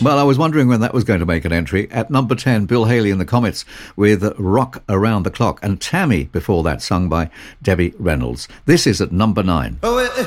Well, I was wondering when that was going to make an entry. At number 10, Bill Haley and the Comets with Rock Around the Clock, and Tammy before that, sung by Debbie Reynolds. This is at number 9.